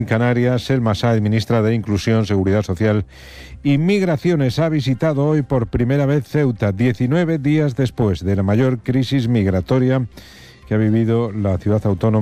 Canarias, Selma Sáez, ministra de Inclusión, Seguridad Social y Migraciones, ha visitado hoy por primera vez Ceuta, 19 días después de la mayor crisis migratoria que ha vivido la ciudad autónoma